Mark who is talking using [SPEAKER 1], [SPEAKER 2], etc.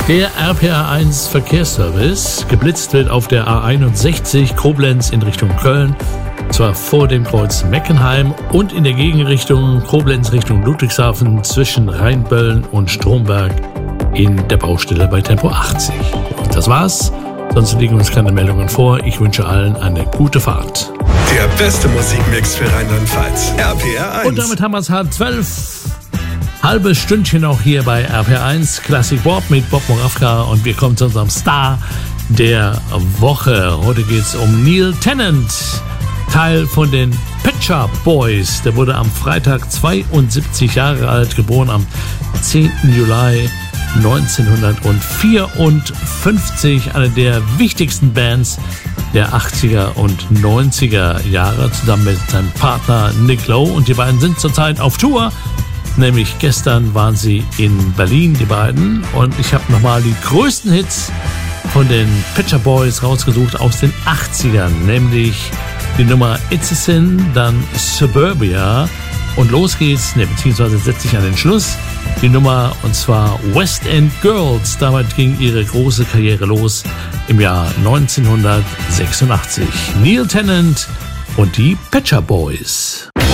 [SPEAKER 1] Der RPR1 Verkehrsservice. Geblitzt wird auf der A61 Koblenz in Richtung Köln, zwar vor dem Kreuz Meckenheim und in der Gegenrichtung Koblenz Richtung Ludwigshafen zwischen Rheinböllen und Stromberg in der Baustelle bei Tempo 80. Und das war's. Sonst liegen uns keine Meldungen vor. Ich wünsche allen eine gute Fahrt.
[SPEAKER 2] Der beste Musikmix für Rheinland-Pfalz. RPR1.
[SPEAKER 1] Und damit haben wir es 11:30. Halbes Stündchen auch hier bei RPR1 Classic Pop mit Bob Moravka und wir kommen zu unserem Star der Woche. Heute geht es um Neil Tennant, Teil von den Pet Shop Boys. Der wurde am Freitag 72 Jahre alt, geboren am 10. Juli 1954. Eine der wichtigsten Bands der 80er und 90er Jahre, zusammen mit seinem Partner Nick Lowe. Und die beiden sind zurzeit auf Tour. Nämlich gestern waren sie in Berlin, die beiden. Und ich habe nochmal die größten Hits von den Pet Shop Boys rausgesucht aus den 80ern. Nämlich die Nummer It's a Sin, dann Suburbia. Und los geht's, beziehungsweise setze ich an den Schluss, die Nummer, und zwar West End Girls. Damit ging ihre große Karriere los im Jahr 1986. Neil Tennant und die Pet Shop Boys.